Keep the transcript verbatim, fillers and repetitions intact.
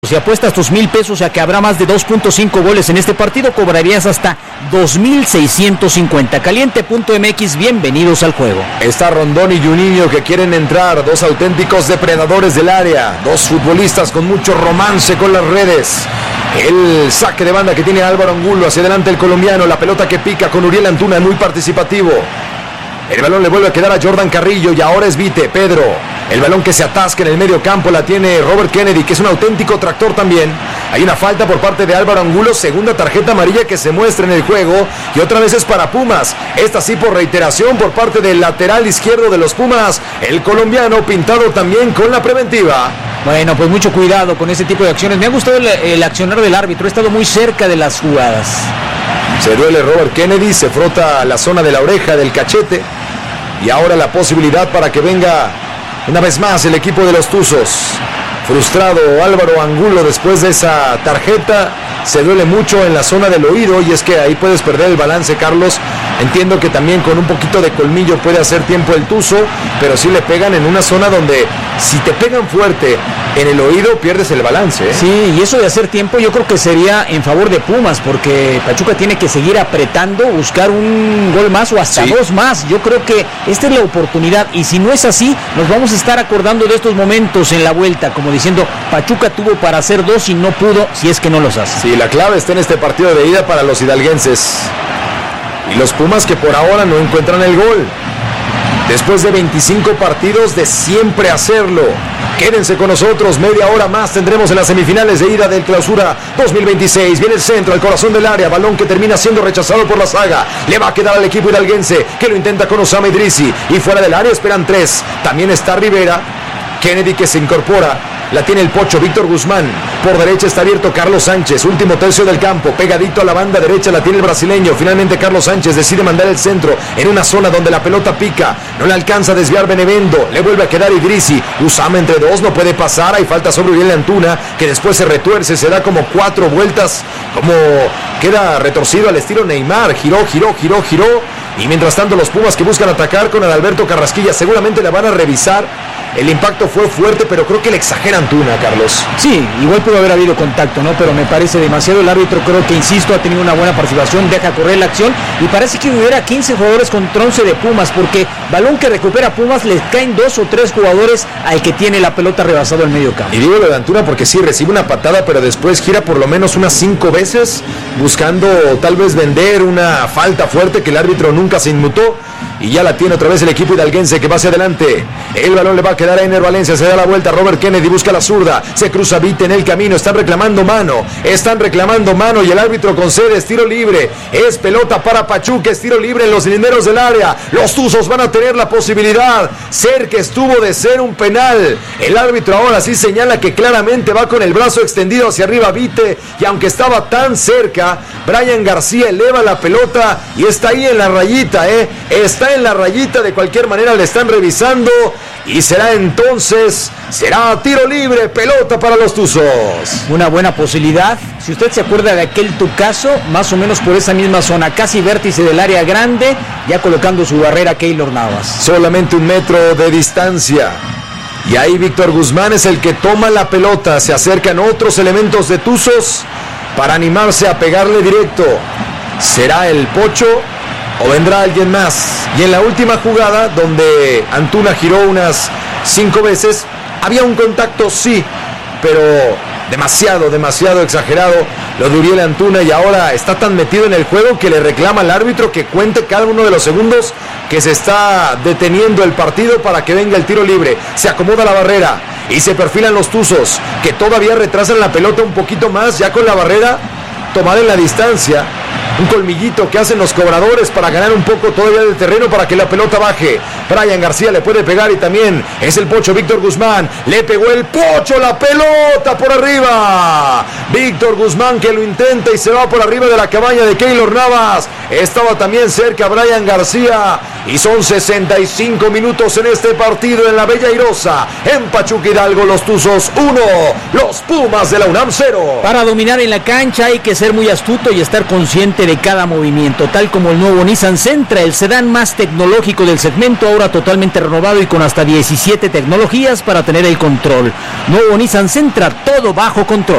Si apuestas tus mil pesos a que habrá más de dos punto cinco goles en este partido, cobrarías hasta dos mil seiscientos cincuenta. Caliente punto M X, bienvenidos al juego. Está Rondón y Juninho que quieren entrar, dos auténticos depredadores del área, dos futbolistas con mucho romance con las redes. El saque de banda que tiene Álvaro Angulo, hacia adelante el colombiano, la pelota que pica con Uriel Antuna, muy participativo. El balón le vuelve a quedar a Jordan Carrillo y ahora es Vite, Pedro. El balón que se atasca en el medio campo la tiene Robert Kennedy, que es un auténtico tractor también. Hay una falta por parte de Álvaro Angulo, segunda tarjeta amarilla que se muestra en el juego y otra vez es para Pumas. Esta sí por reiteración por parte del lateral izquierdo de los Pumas, el colombiano, pintado también con la preventiva. Bueno, pues mucho cuidado con ese tipo de acciones. Me ha gustado el, el accionar del árbitro, ha estado muy cerca de las jugadas. Se duele Robert Kennedy, se frota la zona de la oreja, del cachete. Y ahora la posibilidad para que venga una vez más el equipo de los Tuzos. Frustrado Álvaro Angulo después de esa tarjeta. Se duele mucho en la zona del oído y es que ahí puedes perder el balance, Carlos. Entiendo que también con un poquito de colmillo puede hacer tiempo el tuzo, pero sí le pegan en una zona donde si te pegan fuerte en el oído pierdes el balance, ¿eh? Sí, y eso de hacer tiempo yo creo que sería en favor de Pumas, porque Pachuca tiene que seguir apretando, buscar un gol más o hasta sí. dos más. Yo creo que esta es la oportunidad y si no es así, nos vamos a estar acordando de estos momentos en la vuelta, como diciendo, Pachuca tuvo para hacer dos y no pudo, si es que no los hace. Sí, la clave está en este partido de ida para los hidalguenses. Y los Pumas que por ahora no encuentran el gol. Después de veinticinco partidos de siempre hacerlo. Quédense con nosotros, media hora más tendremos en las semifinales de ida del Clausura dos mil veintiséis. Viene el centro, al corazón del área, balón que termina siendo rechazado por la saga. Le va a quedar al equipo hidalguense, que lo intenta con Osama Idrisi. Y fuera del área esperan tres. También está Rivera. Kennedy que se incorpora. La tiene el Pocho, Víctor Guzmán. Por derecha está abierto Carlos Sánchez. Último tercio del campo. Pegadito a la banda derecha la tiene el brasileño. Finalmente Carlos Sánchez decide mandar el centro en una zona donde la pelota pica. No le alcanza a desviar Benevendo. Le vuelve a quedar Idrisi. Usama entre dos. No puede pasar. Hay falta sobre Uriel Antuna, que después se retuerce. Se da como cuatro vueltas. Como queda retorcido al estilo Neymar. Giró, giró, giró, giró. Y mientras tanto los Pumas que buscan atacar con Adalberto Carrasquilla. Seguramente la van a revisar. El impacto fue fuerte, pero creo que le exagera Antuna, Carlos. Sí, igual pudo haber habido contacto, ¿no? Pero me parece demasiado. El árbitro, creo que, insisto, ha tenido una buena participación, deja correr la acción y parece que hubiera quince jugadores contra once de Pumas, porque balón que recupera Pumas, le caen dos o tres jugadores al que tiene la pelota rebasado en medio campo. Y digo lo de Antuna porque sí, recibe una patada, pero después gira por lo menos unas cinco veces, buscando tal vez vender una falta fuerte que el árbitro nunca se inmutó. Y ya la tiene otra vez el equipo hidalguense que va hacia adelante. El balón le va a quedar a Ener Valencia. Se da la vuelta. Robert Kennedy busca la zurda. Se cruza Vite en el camino. Están reclamando mano. Están reclamando mano. Y el árbitro concede. Es tiro libre. Es pelota para Pachuca. Es tiro libre en los linderos del área. Los Tuzos van a tener la posibilidad. Cerca estuvo de ser un penal. El árbitro ahora sí señala que claramente va con el brazo extendido hacia arriba Vite. Y aunque estaba tan cerca, Brian García eleva la pelota. Y está ahí en la rayita, ¿eh? Está en la rayita, de cualquier manera le están revisando y será entonces, será tiro libre, pelota para los Tuzos. Una buena posibilidad, si usted se acuerda de aquel Tucaso, más o menos por esa misma zona, casi vértice del área grande, ya colocando su barrera Keylor Navas. Solamente un metro de distancia. Y ahí Víctor Guzmán es el que toma la pelota, se acercan otros elementos de Tuzos para animarse a pegarle directo. ¿Será el Pocho o vendrá alguien más? Y en la última jugada, donde Antuna giró unas cinco veces, había un contacto, sí, pero demasiado, demasiado exagerado lo de Uriel Antuna, y ahora está tan metido en el juego que le reclama al árbitro que cuente cada uno de los segundos que se está deteniendo el partido para que venga el tiro libre. Se acomoda la barrera y se perfilan los Tuzos, que todavía retrasan la pelota un poquito más, ya con la barrera tomada en la distancia. Un colmillito que hacen los cobradores para ganar un poco todavía de terreno para que la pelota baje. Brian García le puede pegar y también es el Pocho Víctor Guzmán. Le pegó el Pocho, la pelota por arriba. Víctor Guzmán que lo intenta y se va por arriba de la cabaña de Keylor Navas. Estaba también cerca Brian García. Y son sesenta y cinco minutos en este partido en la Bella Airosa. En Pachuca Hidalgo, los Tuzos uno, los Pumas de la UNAM cero. Para dominar en la cancha hay que ser muy astuto y estar consciente de cada movimiento, tal como el nuevo Nissan Sentra, el sedán más tecnológico del segmento, ahora totalmente renovado y con hasta diecisiete tecnologías para tener el control. Nuevo Nissan Sentra, todo bajo control.